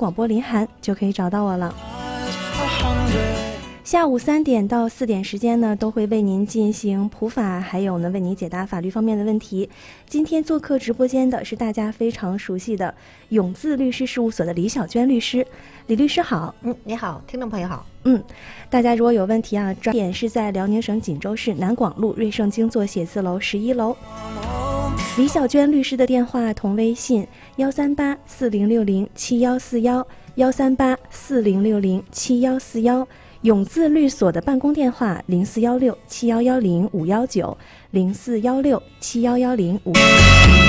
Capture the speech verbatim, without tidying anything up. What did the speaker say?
广播林涵就可以找到我了。下午三点到四点时间呢，都会为您进行普法，还有呢为您解答法律方面的问题。今天做客直播间的是大家非常熟悉的永字律师事务所的李小娟律师。李律师好。 嗯，你好，听众朋友好。 嗯，大家如果有问题啊，抓点是在辽宁省锦州市南广路瑞盛精作写字楼十一楼。李小娟律师的电话同微信幺三八四零六零七幺四幺幺三八四零六零七幺四幺。永字律所的办公电话零四幺六七幺幺零五幺九零四幺六七幺幺零五。